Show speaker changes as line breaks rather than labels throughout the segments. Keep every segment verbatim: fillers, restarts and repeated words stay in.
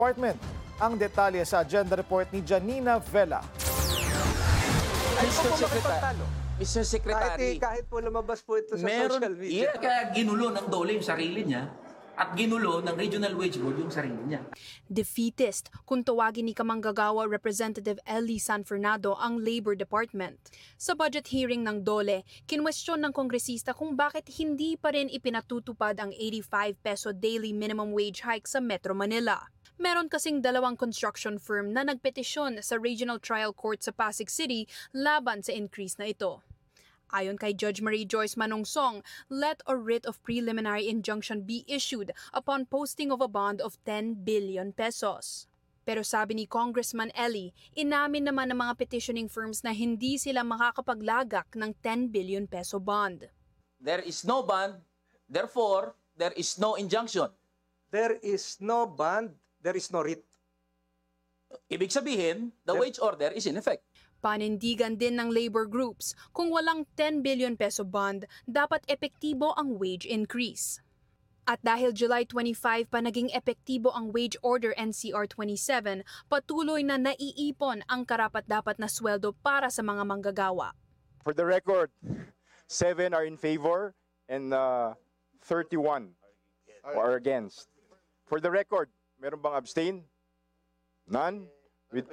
Department. Ang detalye sa agenda report ni Janina Vela.
mister Secretary, mister Secretary,
Kahit, kahit po lumabas po ito sa
meron,
social media.
yeah, kaya ginulo ng Dole yung sarili niya at ginulo ng Regional Wage Board yung sarili niya.
Defeatist kung tawagin ni Kamanggagawa Representative Ellie San Fernando ang Labor Department. Sa budget hearing ng Dole, kinwestiyon ng kongresista kung bakit hindi pa rin ipinatutupad ang eighty-five peso daily minimum wage hike sa Metro Manila. Meron kasing dalawang construction firm na nagpetisyon sa Regional Trial Court sa Pasig City laban sa increase na ito. Ayon kay Judge Marie Joyce Manungsong, let a writ of preliminary injunction be issued upon posting of a bond of ten billion pesos. Pero sabi ni Congressman Ellie, inamin naman ng mga petitioning firms na hindi sila makakapaglagak ng ten billion peso bond.
There is no bond, therefore, there is no injunction.
There is no bond, there is no writ.
Ibig sabihin, the
There-
wage order is in effect.
Panindigan din ng labor groups, kung walang ten billion peso bond, dapat epektibo ang wage increase. At dahil July twenty-fifth pa naging epektibo ang Wage Order N C R twenty-seven, patuloy na naiipon ang karapat-dapat na sweldo para sa mga manggagawa.
For the record, seven are in favor and uh, thirty-one are against. For the record, meron bang abstain? None? With,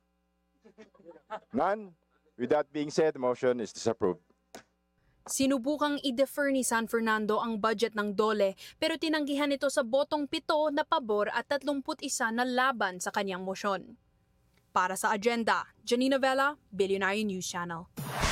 none? With that being said, the motion is disapproved.
Sinubukang i-defer ni San Fernando ang budget ng Dole pero tinanggihan ito sa botong pito na pabor at tatlumpu't isa na laban sa kanyang mosyon. Para sa agenda, Janina Vela, Billionaire News Channel.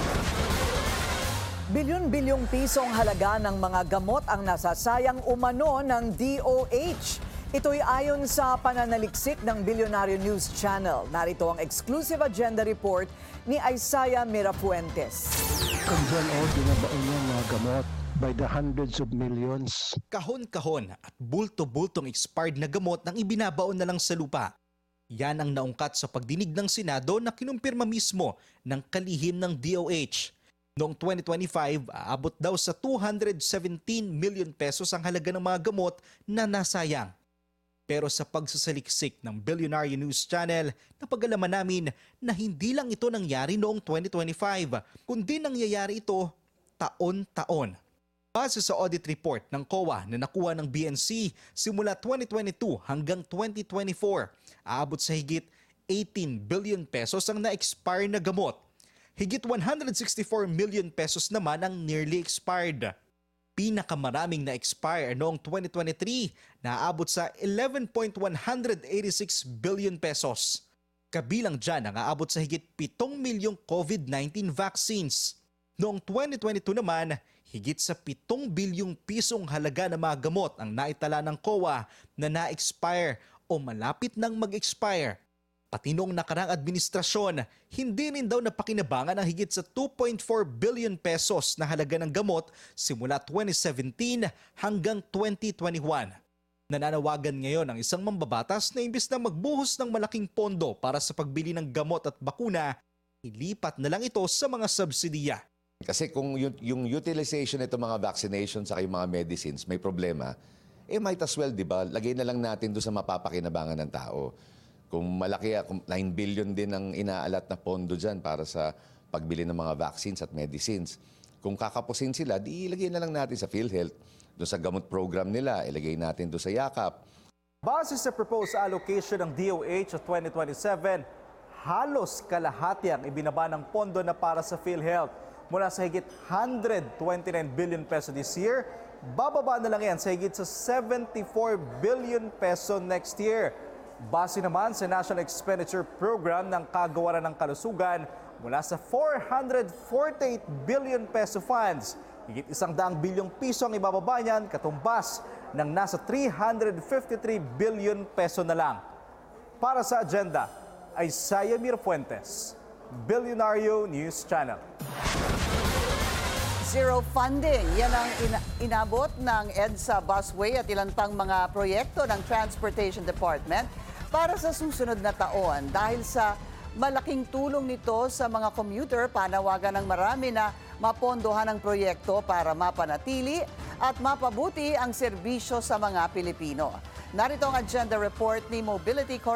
Bilyon-bilyong pisong halaga ng mga gamot ang nasasayang umano ng D O H. Ito'y ayon sa pananaliksik ng Billionaire News Channel. Narito ang exclusive agenda report ni Isaiah Mirafuentes.
Kandiyan o, binabaon niya mga gamot by the hundreds of millions.
Kahon-kahon at bulto-bultong expired na gamot nang ibinabaon na lang sa lupa. Yan ang naungkat sa pagdinig ng Senado na kinumpirma mismo ng kalihim ng D O H. Noong twenty twenty-five, aabot daw sa two hundred seventeen million pesos ang halaga ng mga gamot na nasayang. Pero sa pagsasaliksik ng Billionaire News Channel, napag-alaman namin na hindi lang ito nangyari noong twenty twenty-five, kundi nangyayari ito taon-taon. Base sa audit report ng C O A na nakuha ng B N C simula twenty twenty-two hanggang twenty twenty-four, aabot sa higit eighteen billion pesos ang na-expire na gamot. Higit one hundred sixty-four million pesos naman ang nearly expired. Pinakamaraming na-expire noong twenty twenty-three na aabot sa eleven point one eight six billion pesos. Kabilang dyan ang aabot sa higit pitong milyong COVID nineteen vaccines. Noong twenty twenty-two naman, higit sa pitong bilyong pisong halaga ng mga gamot ang naitala ng C O A na na-expire o malapit nang mag-expire. Pati noong nakarang administrasyon, hindi rin daw napakinabangan ang higit sa two point four billion pesos na halaga ng gamot simula twenty seventeen hanggang twenty twenty-one. Nananawagan ngayon ang isang mambabatas na imbis na magbuhos ng malaking pondo para sa pagbili ng gamot at bakuna, ilipat na lang ito sa mga subsidiya.
Kasi kung yung, yung utilization nito mga vaccinations sa mga medicines may problema, eh might as well, di ba, lagay na lang natin doon sa mapapakinabangan ng tao. Kung malaki, kung nine billion din ang inaalat na pondo dyan para sa pagbili ng mga vaccines at medicines. Kung kakapusin sila, di ilagay na lang natin sa PhilHealth, doon sa gamot program nila, ilagay natin doon sa yakap.
Base sa proposed allocation ng D O H sa twenty twenty-seven, halos kalahati ang ibinaba ng pondo na para sa PhilHealth. Mula sa higit one hundred twenty-nine billion peso this year, bababa na lang yan sa higit sa seventy-four billion peso next year. Base naman sa National Expenditure Program ng Kagawaran ng Kalusugan, mula sa four hundred forty-eight billion peso funds, higit isang daang bilyong piso ang ibababa niyan, katumbas ng nasa three hundred fifty-three billion peso na lang. Para sa agenda, Isaiah Mirafuentes, Billionaire News Channel.
Zero funding. Yan ang ina- inabot ng EDSA Busway at ilan pang mga proyekto ng Transportation Department para sa susunod na taon. Dahil sa malaking tulong nito sa mga commuter, panawagan ng marami na mapondohan ang proyekto para mapanatili at mapabuti ang serbisyo sa mga Pilipino. Narito ang agenda report ni Mobility Corp.